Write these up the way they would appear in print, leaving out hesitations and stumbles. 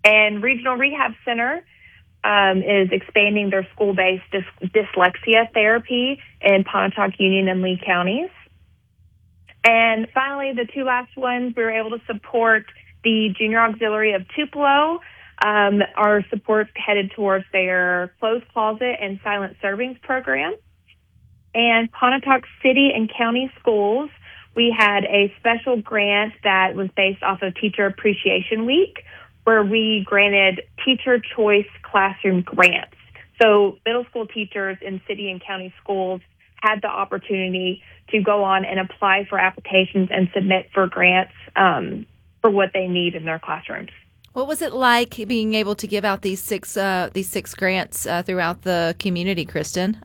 And Regional Rehab Center is expanding their school-based dyslexia therapy in Pontotoc, Union, and Lee counties. And finally, the two last ones, we were able to support the Junior Auxiliary of Tupelo. Our support headed towards their closed closet and silent servings program. And Pontotoc City and County Schools, we had a special grant that was based off of Teacher Appreciation Week, where we granted Teacher Choice Classroom grants. So middle school teachers in city and county schools had the opportunity to go on and apply for applications and submit for grants for what they need in their classrooms. What was it like being able to give out these six grants throughout the community, Kristen?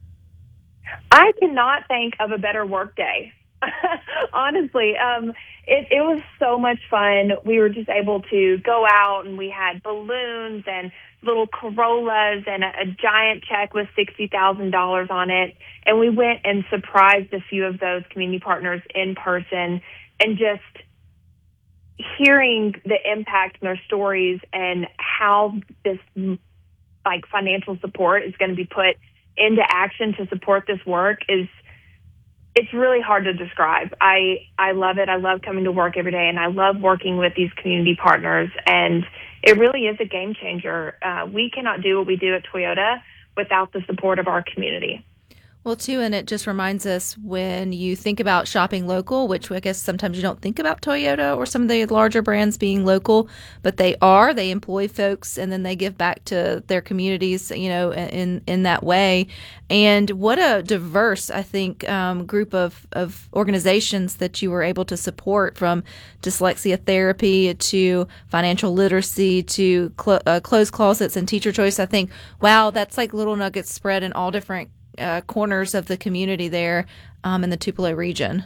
I cannot think of a better work day. Honestly, it was so much fun. We were just able to go out and we had balloons and little Corollas and a giant check with $60,000 on it. And we went and surprised a few of those community partners in person, and just hearing the impact in their stories and how this financial support is going to be put into action to support this work it's really hard to describe. I love it. I love coming to work every day, and I love working with these community partners, and it really is a game changer. We cannot do what we do at Toyota without the support of our community. Well, too, and it just reminds us, when you think about shopping local, which I guess sometimes you don't think about Toyota or some of the larger brands being local, but they are. They employ folks, and then they give back to their communities, in that way. And what a diverse, I think, group of organizations that you were able to support, from dyslexia therapy to financial literacy to closed closets and teacher choice. I think, wow, that's like little nuggets spread in all different corners of the community there in the Tupelo region.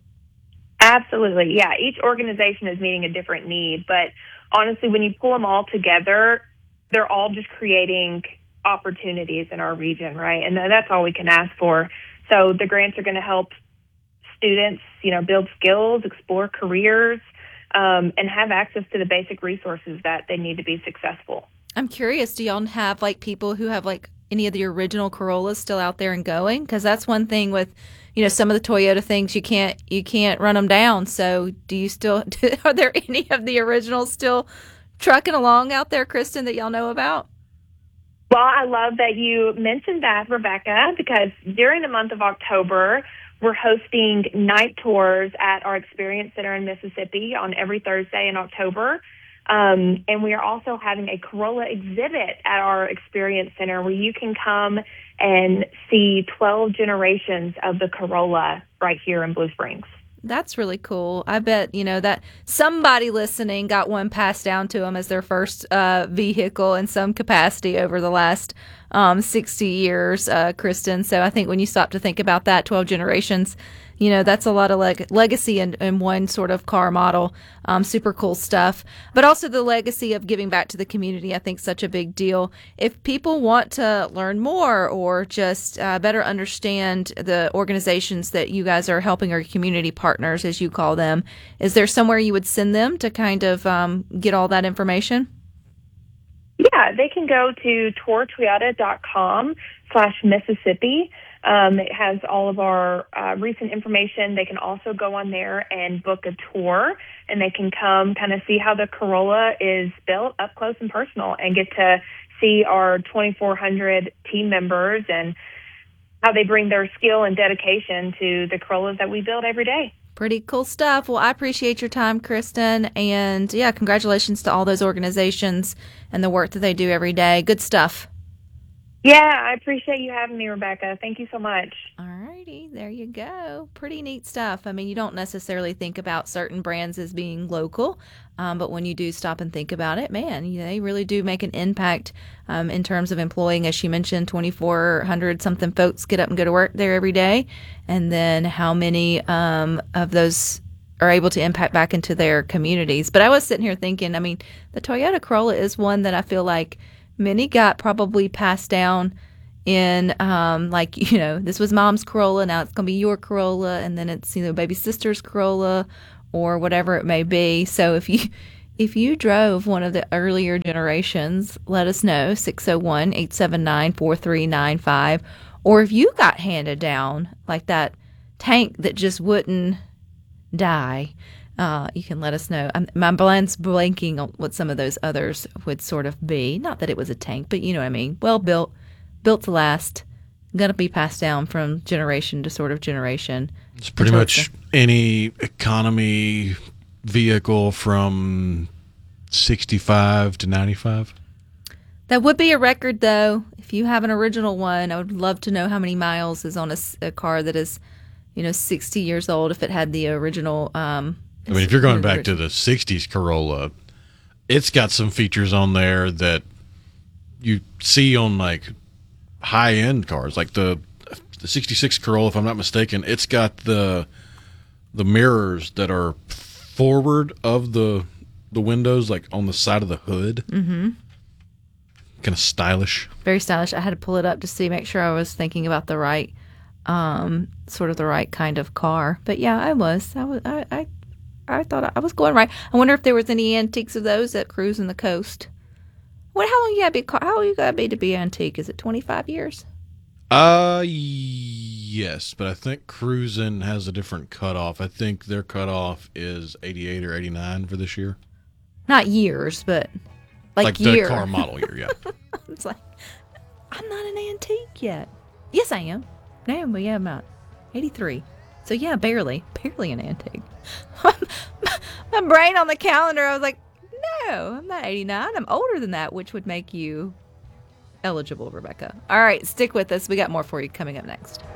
Absolutely. Yeah, each organization is meeting a different need, but honestly, when you pull them all together, they're all just creating opportunities in our region, right? And that's all we can ask for. So the grants are going to help students, build skills, explore careers, and have access to the basic resources that they need to be successful. I'm curious, do y'all have people who have any of the original Corollas still out there and going? Because that's one thing with, some of the Toyota things, you can't run them down. So do you still, are there any of the originals still trucking along out there, Kristen, that y'all know about? Well, I love that you mentioned that, Rebecca, because during the month of October, we're hosting night tours at our Experience Center in Mississippi on every Thursday in October. And we are also having a Corolla exhibit at our Experience Center, where you can come and see 12 generations of the Corolla right here in Blue Springs. That's really cool. I bet, that somebody listening got one passed down to them as their first vehicle in some capacity over the last 60 years, Kristen. So I think when you stop to think about that, 12 generations, that's a lot of legacy in one sort of car model. Super cool stuff. But also the legacy of giving back to the community, I think, such a big deal. If people want to learn more or just better understand the organizations that you guys are helping, or community partners, as you call them, is there somewhere you would send them to kind of get all that information? Yeah, they can go to tourtoyota.com/Mississippi. It has all of our recent information. They can also go on there and book a tour, and they can come kind of see how the Corolla is built up close and personal, and get to see our 2,400 team members and how they bring their skill and dedication to the Corollas that we build every day. Pretty cool stuff. Well, I appreciate your time, Kristen. And yeah, congratulations to all those organizations and the work that they do every day. Good stuff. Yeah, I appreciate you having me, Rebecca. Thank you so much. All righty, there you go. Pretty neat stuff. I mean, you don't necessarily think about certain brands as being local, but when you do stop and think about it, man, they really do make an impact in terms of employing, as she mentioned, 2,400 something folks get up and go to work there every day, and then how many of those are able to impact back into their communities. But I was sitting here thinking, I mean, the Toyota Corolla is one that I feel like many got probably passed down in this was mom's Corolla, now it's going to be your Corolla, and then it's baby sister's Corolla or whatever it may be. So if If you drove one of the earlier generations, let us know, 601-879-4395. Or if you got handed down like that tank that just wouldn't die, you can let us know. My mind's blanking on what some of those others would sort of be. Not that it was a tank, but you know what I mean. Well built, built to last, going to be passed down from generation to sort of generation. It's pretty much any economy vehicle from 65 to 95. That would be a record, though. If you have an original one, I would love to know how many miles is on a car that is, 60 years old. If it had the original. If you're going back to the 60s Corolla, it's got some features on there that you see on like high-end cars, like the 66 Corolla, if I'm not mistaken. It's got the mirrors that are forward of the windows, like on the side of the hood. Mm-hmm. Kind of stylish. Very stylish. I had to pull it up to make sure I was thinking about the right, sort of the right kind of car. But yeah, I was. I thought I was going right. I wonder if there was any antiques of those that cruising the coast. How long you gotta be? How long you gotta be to be antique? Is it 25 years? Yes, but I think cruising has a different cutoff. I think their cutoff is 88 or 89 for this year. Not years, but like year. The car model year, yeah. It's like, I'm not an antique yet. Yes, I am. No, but yeah, I'm not. 83. So yeah, barely an antique. My brain on the calendar, I was like, no, I'm not 89. I'm older than that, which would make you eligible, Rebecca. All right, stick with us. We got more for you coming up next.